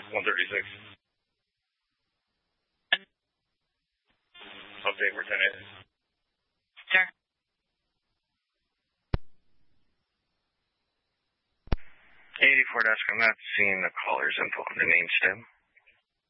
136. Update, we're 10-8. Sir. 84 desk, I'm not seeing the caller's info on the main stem.